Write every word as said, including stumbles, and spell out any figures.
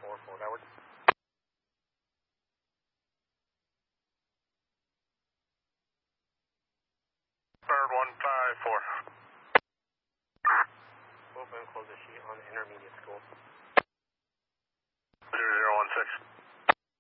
four, Fort Howard. Bird one five four. Open, close the sheet on intermediate school. Zero zero one six.